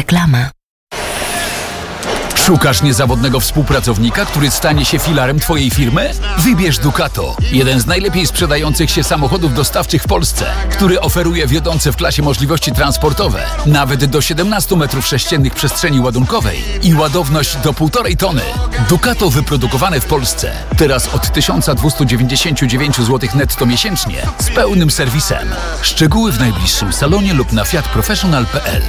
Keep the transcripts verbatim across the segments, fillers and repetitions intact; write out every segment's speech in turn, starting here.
Reklama. Szukasz niezawodnego współpracownika, który stanie się filarem Twojej firmy? Wybierz Ducato, jeden z najlepiej sprzedających się samochodów dostawczych w Polsce, który oferuje wiodące w klasie możliwości transportowe, nawet do siedemnaście metrów sześciennych przestrzeni ładunkowej i ładowność do półtorej tony. Ducato wyprodukowane w Polsce. Teraz od tysiąc dwieście dziewięćdziesiąt dziewięć złotych netto miesięcznie z pełnym serwisem. Szczegóły w najbliższym salonie lub na fiat professional kropka p l.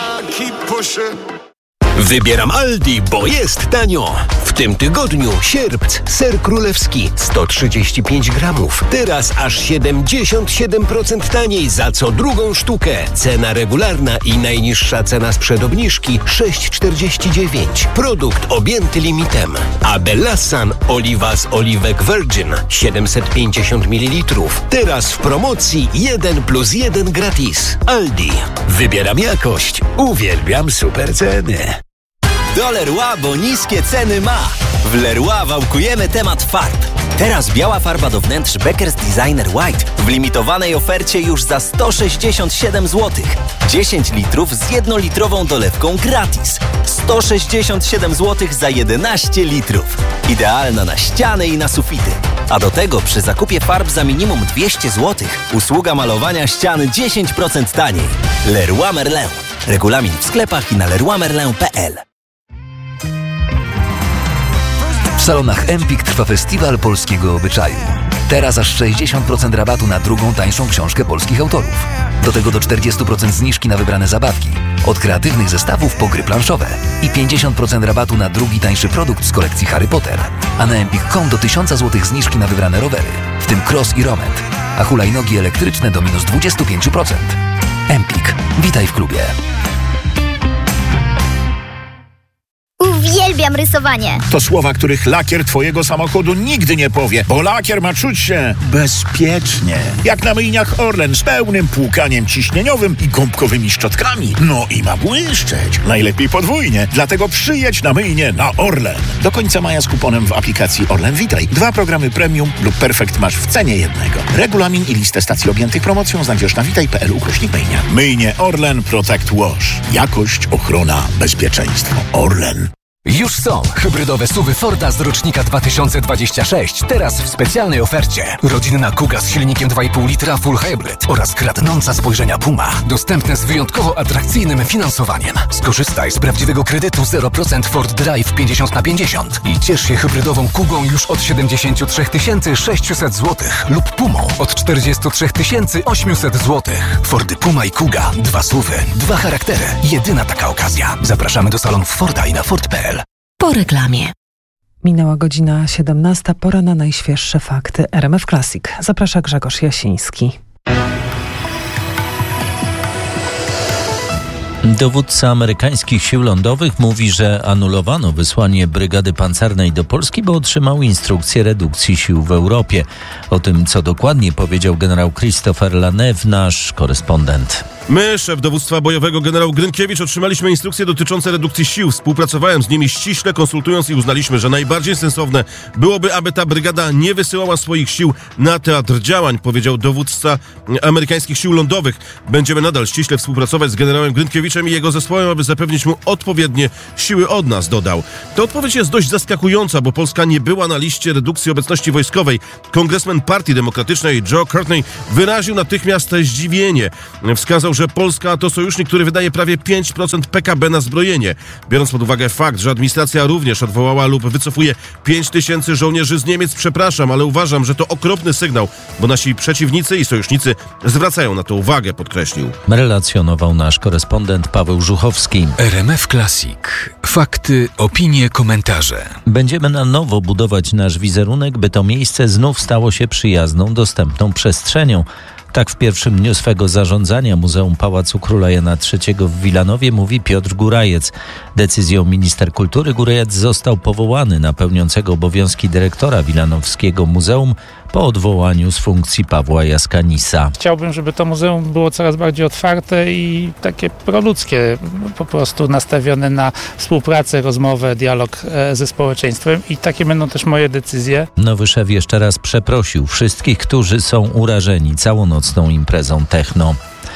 Wybieram Aldi, bo jest tanio. W tym tygodniu sierpc, ser królewski sto trzydzieści pięć gramów. Teraz aż siedemdziesiąt siedem procent taniej za co drugą sztukę. Cena regularna i najniższa cena sprzed obniżki sześć czterdzieści dziewięć. Produkt objęty limitem. A Belassan oliwa z oliwek Virgin siedemset pięćdziesiąt mililitrów. Teraz w promocji jeden plus jeden gratis. Aldi. Wybieram jakość. Uwielbiam super ceny. Do Leroy, bo niskie ceny ma. W Leroy wałkujemy temat farb. Teraz biała farba do wnętrz Beckers Designer White w limitowanej ofercie już za sto sześćdziesiąt siedem złotych. dziesięć litrów z jednolitrową dolewką gratis. sto sześćdziesiąt siedem złotych za jedenaście litrów. Idealna na ściany i na sufity. A do tego przy zakupie farb za minimum dwieście złotych usługa malowania ścian dziesięć procent taniej. Leroy Merlin. Regulamin w sklepach i na leroy merlin kropka p l. W salonach Empik trwa festiwal polskiego obyczaju. Teraz aż sześćdziesiąt procent rabatu na drugą tańszą książkę polskich autorów. Do tego do czterdzieści procent zniżki na wybrane zabawki. Od kreatywnych zestawów po gry planszowe. I pięćdziesiąt procent rabatu na drugi tańszy produkt z kolekcji Harry Potter. A na empik kropka com do tysiąc złotych zniżki na wybrane rowery, w tym cross i romet. A hulajnogi elektryczne do minus dwadzieścia pięć procent. Empik. Witaj w klubie. Uwielbiam rysowanie. To słowa, których lakier twojego samochodu nigdy nie powie, bo lakier ma czuć się bezpiecznie. Jak na myjniach Orlen z pełnym płukaniem ciśnieniowym i gąbkowymi szczotkami. No i ma błyszczeć. Najlepiej podwójnie. Dlatego przyjedź na myjnię na Orlen. Do końca maja z kuponem w aplikacji Orlen Witaj. Dwa programy premium lub perfekt masz w cenie jednego. Regulamin i listę stacji objętych promocją znajdziesz na witaj kropka p l ukośnik myjnia. Myjnie Orlen Protect Wash. Jakość, ochrona, bezpieczeństwo. Orlen. Już są hybrydowe S U V-y Forda z rocznika dwa tysiące dwudziestego szóstego, teraz w specjalnej ofercie. Rodzinna Kuga z silnikiem dwa i pół litra Full Hybrid oraz kradnąca spojrzenia Puma. Dostępne z wyjątkowo atrakcyjnym finansowaniem. Skorzystaj z prawdziwego kredytu zero procent Ford Drive pięćdziesiąt na pięćdziesiąt i ciesz się hybrydową Kugą już od siedemdziesiąt trzy tysiące sześćset złotych lub Pumą od czterdzieści trzy tysiące osiemset złotych. Fordy Puma i Kuga. Dwa S U V-y, dwa charaktery. Jedyna taka okazja. Zapraszamy do salonów Forda i na ford kropka p l. Po reklamie. Minęła godzina siedemnasta, pora na najświeższe fakty. R M F Classic. Zaprasza Grzegorz Jasiński. Dowódca amerykańskich sił lądowych mówi, że anulowano wysłanie brygady pancernej do Polski, bo otrzymał instrukcję redukcji sił w Europie. O tym, co dokładnie powiedział generał Christopher Lanew, nasz korespondent. My, szef dowództwa bojowego generał Grynkiewicz, otrzymaliśmy instrukcje dotyczące redukcji sił. Współpracowałem z nimi ściśle, konsultując i uznaliśmy, że najbardziej sensowne byłoby, aby ta brygada nie wysyłała swoich sił na teatr działań, powiedział dowódca amerykańskich sił lądowych. Będziemy nadal ściśle współpracować z generałem Grynkiewiczem i jego zespołem, aby zapewnić mu odpowiednie siły od nas, dodał. Ta odpowiedź jest dość zaskakująca, bo Polska nie była na liście redukcji obecności wojskowej. Kongresmen Partii Demokratycznej Joe Courtney wyraził natychmiast zdziwienie. Wskazał, że Polska to sojusznik, który wydaje prawie pięć procent P K B na zbrojenie. Biorąc pod uwagę fakt, że administracja również odwołała lub wycofuje pięć tysięcy żołnierzy z Niemiec, przepraszam, ale uważam, że to okropny sygnał, bo nasi przeciwnicy i sojusznicy zwracają na to uwagę, podkreślił. Relacjonował nasz korespondent Paweł Żuchowski. R M F Classic. Fakty, opinie, komentarze. Będziemy na nowo budować nasz wizerunek, by to miejsce znów stało się przyjazną, dostępną przestrzenią. Tak w pierwszym dniu swego zarządzania Muzeum Pałacu Króla Jana trzeciego w Wilanowie mówi Piotr Górajec. Decyzją minister kultury Górajec został powołany na pełniącego obowiązki dyrektora Wilanowskiego Muzeum po odwołaniu z funkcji Pawła Jaskanisa. Chciałbym, żeby to muzeum było coraz bardziej otwarte i takie proludzkie, po prostu nastawione na współpracę, rozmowę, dialog ze społeczeństwem i takie będą też moje decyzje. Nowy szef jeszcze raz przeprosił wszystkich, którzy są urażeni całonocną imprezą techno.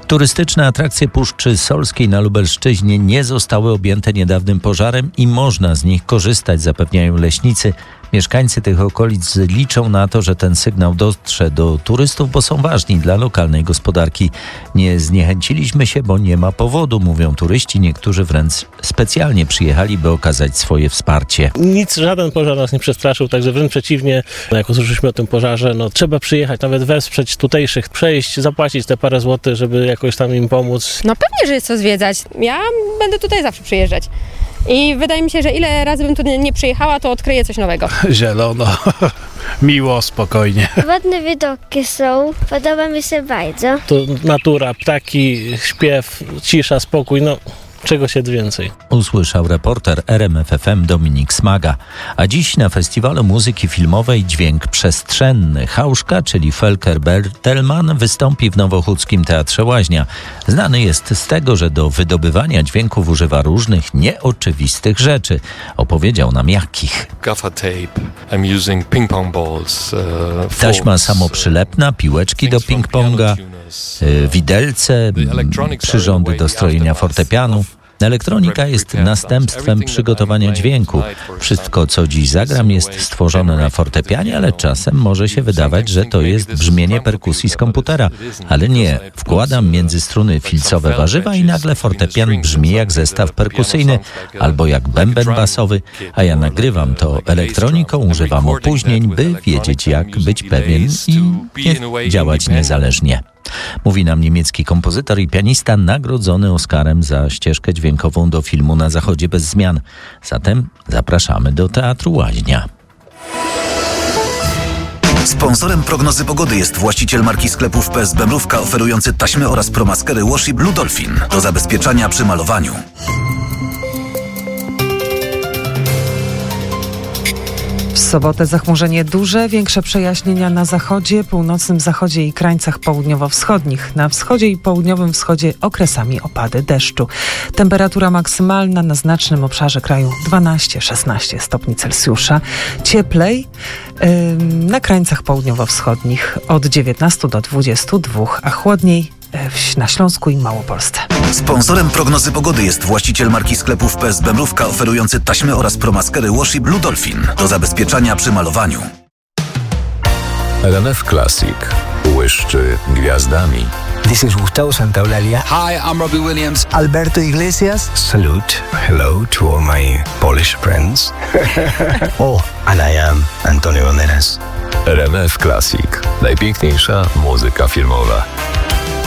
Turystyczne atrakcje Puszczy Solskiej na Lubelszczyźnie nie zostały objęte niedawnym pożarem i można z nich korzystać, zapewniają leśnicy. Mieszkańcy tych okolic liczą na to, że ten sygnał dotrze do turystów, bo są ważni dla lokalnej gospodarki. Nie zniechęciliśmy się, bo nie ma powodu, mówią turyści. Niektórzy wręcz specjalnie przyjechali, by okazać swoje wsparcie. Nic, żaden pożar nas nie przestraszył, także wręcz przeciwnie. Jak usłyszeliśmy o tym pożarze, no trzeba przyjechać, nawet wesprzeć tutejszych, przejść, zapłacić te parę złotych, żeby jakoś tam im pomóc. No pewnie, że jest co zwiedzać. Ja będę tutaj zawsze przyjeżdżać. I wydaje mi się, że ile razy bym tu nie przyjechała, to odkryję coś nowego. Zielono, miło, spokojnie. Ładne widoki są, podoba mi się bardzo. To natura, ptaki, śpiew, cisza, spokój, no czego się więcej. Usłyszał reporter R M F F M Dominik Smaga. A dziś na Festiwalu Muzyki Filmowej Dźwięk Przestrzenny Hauszka, czyli Volker Bertelmann, wystąpi w Nowochódzkim Teatrze Łaźnia. Znany jest z tego, że do wydobywania dźwięków używa różnych nieoczywistych rzeczy. Opowiedział nam jakich. Taśma samoprzylepna, piłeczki do ping-ponga, widelce, przyrządy do strojenia fortepianu. Elektronika jest następstwem przygotowania dźwięku. Wszystko, co dziś zagram, jest stworzone na fortepianie, ale czasem może się wydawać, że to jest brzmienie perkusji z komputera. Ale nie. Wkładam między struny filcowe warzywa i nagle fortepian brzmi jak zestaw perkusyjny albo jak bęben basowy, a ja nagrywam to elektroniką, używam opóźnień, by wiedzieć, jak być pewien i nie działać niezależnie. Mówi nam niemiecki kompozytor i pianista nagrodzony Oscarem za ścieżkę dźwiękową do filmu Na zachodzie bez zmian. Zatem zapraszamy do Teatru Łaźnia. Sponsorem prognozy pogody jest właściciel marki sklepów P S B Mrówka, oferujący taśmy oraz promaskery Washi Blue Dolphin do zabezpieczania przy malowaniu. W sobotę zachmurzenie duże, większe przejaśnienia na zachodzie, północnym zachodzie i krańcach południowo-wschodnich. Na wschodzie i południowym wschodzie okresami opady deszczu. Temperatura maksymalna na znacznym obszarze kraju dwanaście szesnaście stopni Celsjusza. Cieplej yy, na krańcach południowo-wschodnich od dziewiętnastu do dwudziestu dwóch, a chłodniej na Śląsku i Małopolsce. Sponsorem prognozy pogody jest właściciel marki sklepów P S B Mrówka, oferujący taśmy oraz promaskery Washi Blue Dolphin do zabezpieczania przy malowaniu. R M F Classic błyszczy gwiazdami. This is Gustavo Santaolalla. Hi, I'm Robbie Williams. Alberto Iglesias. Salute. Hello to all my Polish friends. Oh, and I am Antonio Banderas. R M F Classic. Najpiękniejsza muzyka filmowa.